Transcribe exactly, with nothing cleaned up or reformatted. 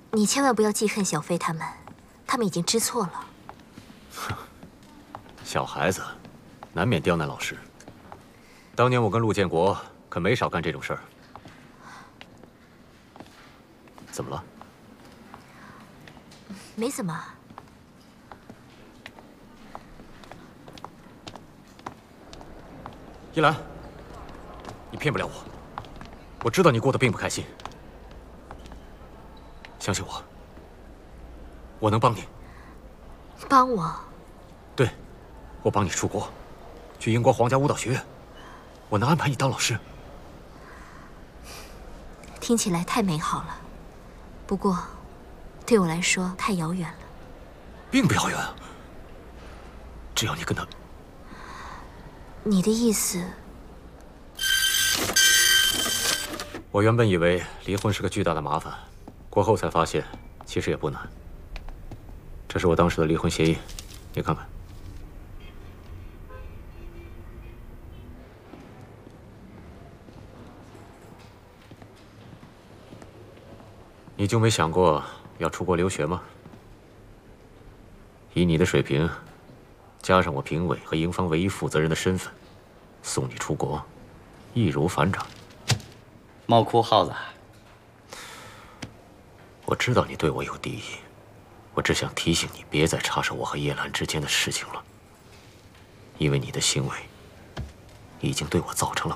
你千万不要记恨小飞他们，他们已经知错了。 哼，小孩子难免刁难老师。当年我跟陆建国可没少干这种事儿。怎么了？ 没怎么。 依兰，你骗不了我，我知道你过得并不开心。相信我，我能帮你。 帮我？ 对，我帮你出国，去英国皇家舞蹈学院，我能安排你当老师。 听起来太美好了，不过对我来说太遥远了。 并不遥远啊，只要你跟他…… 你的意思？ 我原本以为离婚是个巨大的麻烦，过后才发现其实也不难。这是我当时的离婚协议，你看看。你就没想过要出国留学吗？以你的水平，加上我评委和英方唯一负责人的身份，送你出国，易如反掌。 猫哭耗子， 我知道你对我有敌意，我只想提醒你，别再插手我和叶兰之间的事情了，因为你的行为已经对我造成了